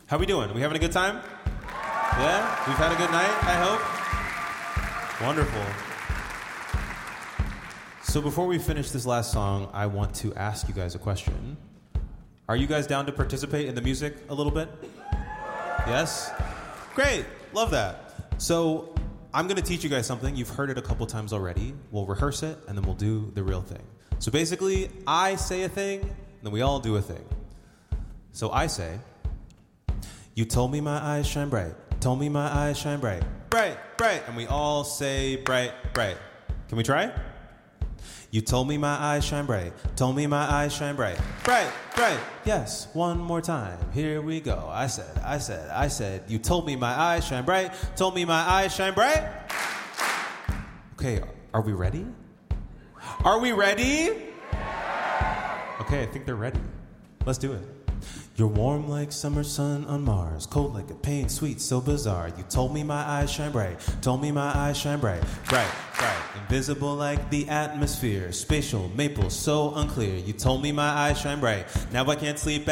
How we doing? We having a good time? Yeah? We've had a good night, I hope? Wonderful. So before we finish this last song, I want to ask you guys a question. Are you guys down to participate in the music a little bit? Yes? Great. Love that. So I'm going to teach you guys something. You've heard it a couple times already. We'll rehearse it, and then we'll do the real thing. So basically, I say a thing, and then we all do a thing. So I say, you told me my eyes shine bright. Told me my eyes shine bright. Bright, bright. And we all say bright, bright. Can we try? You told me my eyes shine bright. Told me my eyes shine bright. Bright, bright. Yes, one more time. Here we go. I said. You told me my eyes shine bright. Told me my eyes shine bright. Okay, are we ready? Are we ready? Okay, I think they're ready. Let's do it. You're warm like summer sun on Mars, cold like a pain, sweet, so bizarre. You told me my eyes shine bright, told me my eyes shine bright, bright, bright. Invisible like the atmosphere, spatial, maple, so unclear. You told me my eyes shine bright, now I can't sleep